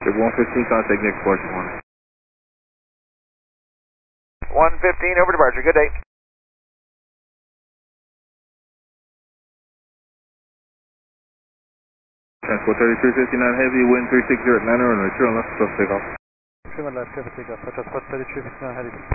115, contact Nick Fortune 1. 115 over departure. Good day. Transport 3359 Heavy, wind 360 at Atlanta, and return left, plus takeoff. Return left, traffic takeoff. Transport 3359 Heavy.